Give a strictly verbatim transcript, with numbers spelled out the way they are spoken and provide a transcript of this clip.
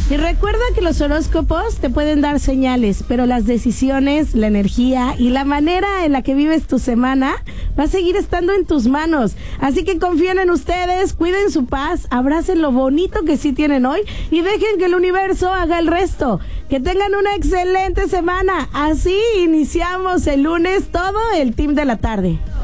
Y recuerda que los horóscopos te pueden dar señales, pero las decisiones, la energía y la manera en la que vives tu semana va a seguir estando en tus manos. Así que confíen en ustedes, cuiden su paz, abracen lo bonito que sí tienen hoy y dejen que el universo haga el resto. Que tengan una excelente semana. Así iniciamos el lunes todo el team de la tarde.